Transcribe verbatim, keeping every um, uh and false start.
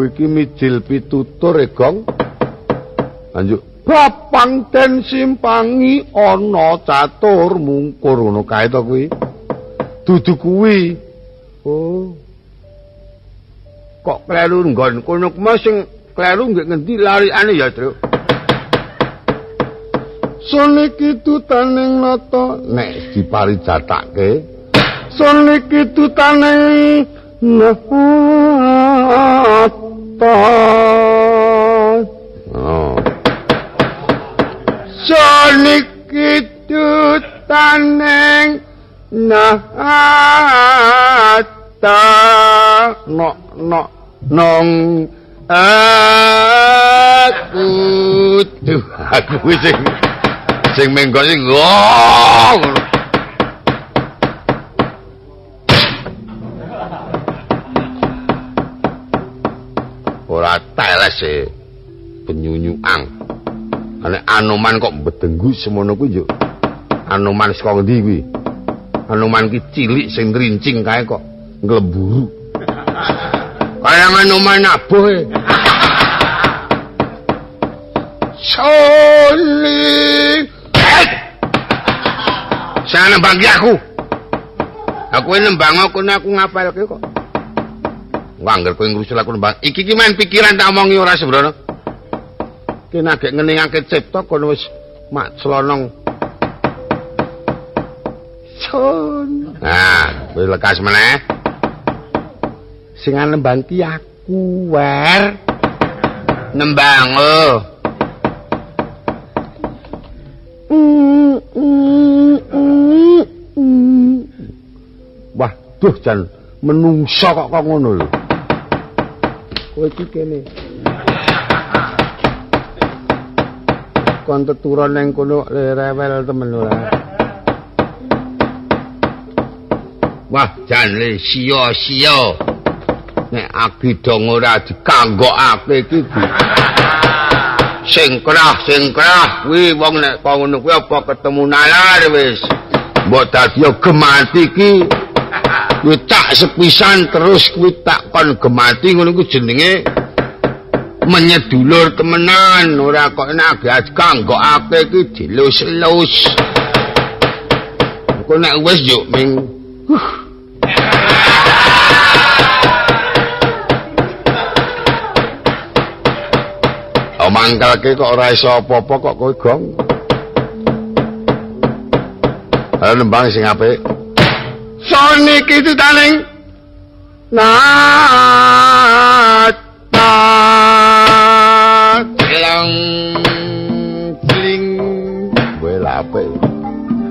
kowe iki mijil pitutur e Gong. Lanjut. Bapang den simpangi ana catur mungkur ngono kae to kuwi. Dudu kuwi. Oh. Kok kleru nggon kono kuwi sing kleru nggih ngendi larikane ya, Tru? Suniki tutaning nata nek diparijatake. Suniki tutaning nata. Oh. Suniki tutaning nata. No no nong aku tuh aku sing sing mengko sing ngono. Ora teles e penyunyuang. Nek Anoman kok bedenggu semono kuwi yo. Anoman saka ngendi kuwi? Anoman ki cilik sing rincing kae kok ngleburu. Kaya Anoman abuh e. Soli. Saya nembang aku. Aku nembang aku aku ngapalke kok. Wah, angger kowe ngrusul aku nembang. Iki ki main pikiran tak omongi ora sembrono. Ki nek ngeningake cipta kono wis mak slonong. Son. Nah, kowe lekas meneh. Sing nembang ki aku, Wer. Nembang oh. Wah, duh jan menungso kok kok ngono lho. Kowe iki kene. Kon teturon ning kono rewel temen ora. Wah, jan le sia-sia. Nek agidong ora dikanggokake iki. Sing krah, sing krah kuwi wong nek kok ngono kuwi apa ketemu nalar wis. Mbok dadi gemati iki. Kuwi tak sepisan terus kuwi tak kon gemati ngono kuwi jenenge menyedulur temenan, ora kok nek kanggokake iki dilus-lus. Kok nek wis yo ming huh. Mangkalke kok ora iso apa-apa kok kowe Gong. Ayo nembang sing apik. Soniki tutaning nata lang kling kowe apik.